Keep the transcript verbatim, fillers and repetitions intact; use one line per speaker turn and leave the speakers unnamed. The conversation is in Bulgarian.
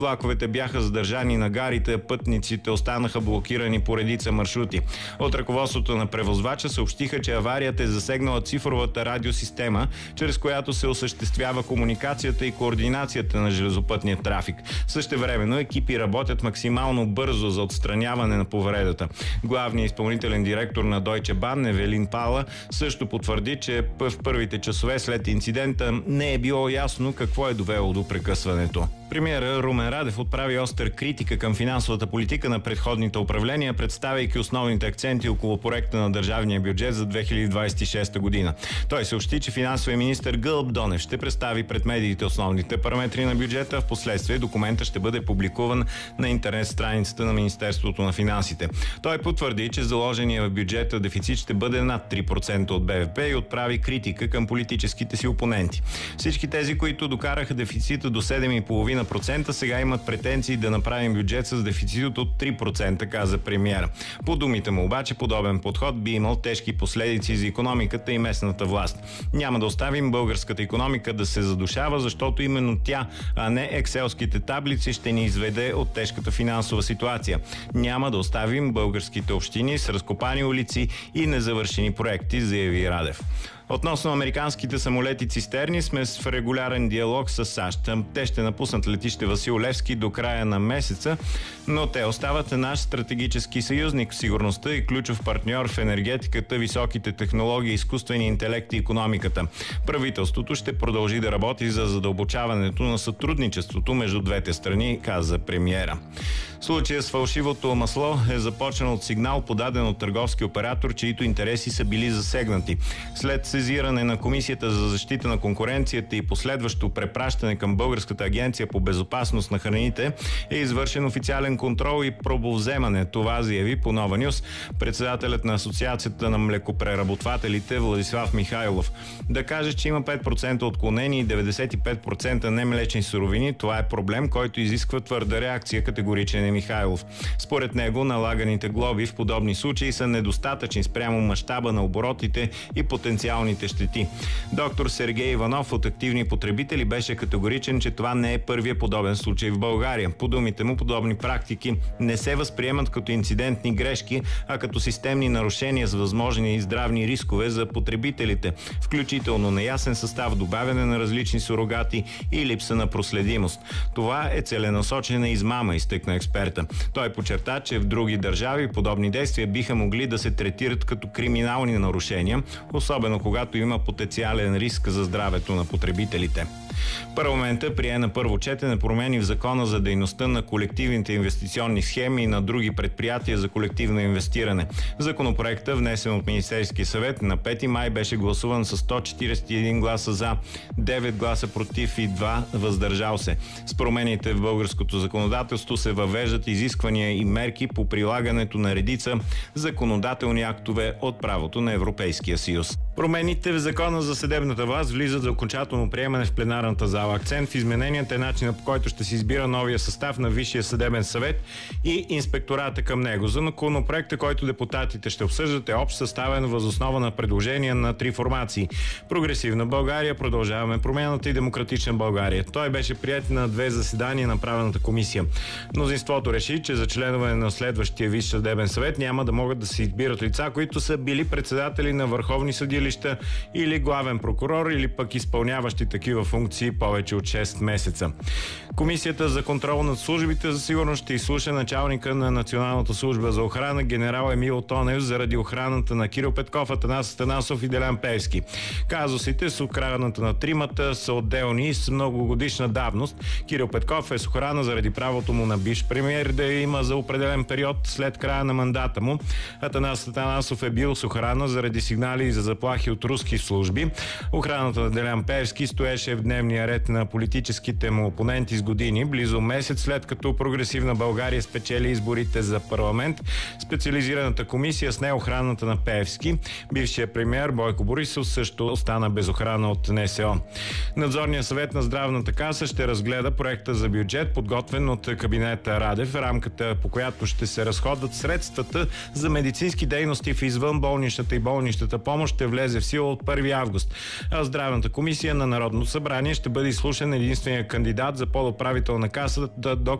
Влаковете бяха задържани на гарите, пътниците останаха блокирани по редица маршрути. От ръководството на превозвача съобщиха, че аварията е засегнала цифровата радиосистема, чрез която се осъществява комуникацията и координацията на железопътния трафик. Същевременно екипи работят максимално бързо за отстраняване на повредата. Главният изпълнителен директор на Deutsche Bahn, Евелин Пала, също потвърди, че в първите часове след инцидента не е било ясно какво е довело до прекъсването. Премиерът Румен Радев отправи остър критика към финансовата политика на предходните управления, представяйки основните акценти около проекта на държавния бюджет за две хиляди двадесет и шеста година. Той съобщи, че финансовият министър Гълъб Донев ще представи пред медиите основните параметри на бюджета. Впоследствие документът ще бъде публикуван на интернет страницата на Министерството на финансите. Той потвърди, че заложения в бюджета дефицит ще бъде над три процента от Б В П и отправи критика към политическите си опоненти. Всички тези, които докараха дефицита до седем цяло и пет десета процента, сега имат претенции да направим бюджет с дефицит от три процента, каза премиера. По думите му обаче, подобен подход би имал тежки последици за икономиката и местната власт. Няма да оставим българската икономика да се задушава, защото именно тя, а не екселските таблици, ще ни изведе от тежката финансова ситуация. Няма да оставим българските общини с разкопани улици и незавършени проекти, заяви Радев. Относно американските самолети цистерни сме в регулярен диалог с САЩ. Те ще напуснат летище Васил Левски до края на месеца, но те остават наш стратегически съюзник в сигурността и ключов партньор в енергетиката, високите технологии, изкуствения интелект и икономиката. Правителството ще продължи да работи за задълбочаването на сътрудничеството между двете страни, каза премиера. Случая с фалшивото масло е започнал от сигнал, подаден от търговски оператор, чието интереси са били засегнати. След сезиране на Комисията за защита на конкуренцията и последващо препращане към Българската агенция по безопасност на храните е извършен официален контрол и пробовземане. Това заяви по Нова Нюс председателят на Асоциацията на млекопреработвателите Владислав Михайлов. Да каже, че има пет процента отклонени и деветдесет и пет процента немлечни суровини, това е проблем, който изисква твърда реакция, категоричен е Михайлов. Според него налаганите глоби в подобни случаи са недостатъчни спрямо мащаба на оборотите и потенциалните щети. Доктор Сергей Иванов от Активни потребители беше категоричен, че това не е първият подобен случай в България. По думите му, подобни практики не се възприемат като инцидентни грешки, а като системни нарушения с възможни здравни рискове за потребителите, включително неясен състав, добавяне на различни сурогати и липса на проследимост. Това е целенасочена измама, изтъкна експерта. Той подчерта, че в други държави подобни действия биха могли да се третират като криминални нарушения, особено когато има потенциален риск за здравето на потребителите. Парламентът прие на първо четене промени в Закона за дейността на колективните инвестиционни схеми и на други предприятия за колективно инвестиране. Законопроектът, внесен от Министерския съвет, на пети май беше гласуван с сто четиридесет и един гласа за, девет гласа против и два въздържал се. С промените в българското законодателство се въвеждат изисквания и мерки по прилагането на редица законодателни актове от правото на Европейския съюз. Промените в Закона за съдебната власт влизат за окончателно приемане в пленарната зала. Акцент в измененията е начинът, по който ще се избира новия състав на Висшия съдебен съвет и инспектората към него. Законопроектът, който депутатите ще обсъждат, е общ, съставен въз основа на предложения на три формации: Прогресивна България, Продължаваме промяната и Демократична България. Той беше приет на две заседания на правната комисия. Мнозинството реши, че за членове на следващия Висш съдебен съвет няма да могат да се избират лица, които са били председатели на върховни съдилища или главен прокурор, или пък изпълняващи такива функции повече от шест месеца. Комисията за контрол над службите за сигурност ще изслуша началника на Националната служба за охрана генерал Емил Тонев заради охраната на Кирил Петков, Атанас Атанасов и Делян Пеевски. Казусите с охраната на тримата са отделни и с многогодишна давност. Кирил Петков е с охрана заради правото му на бивш премиер да има за определен период след края на мандата му. Атанас Атанасов е бил с охрана заради сигнали за заплахи от руски служби. Охраната на Делян Пеевски стоеше в дневния ред на политическите му опоненти с години, близо месец след като Прогресивна България спечели изборите за парламент. Специализираната комисия с неохраната на Пеевски, бившия премиер Бойко Борисов, също остана без охрана от Н С О. Надзорният съвет на Здравната каса ще разгледа проекта за бюджет, подготвен от кабинета Радев, рамката по която ще се разходват средствата за медицински дейности в извънболничната и болничната помощ ще влезе влезе в сила от първи август. А Здравната комисия на Народното събрание ще бъде изслушан единствения кандидат за подуправител на касата,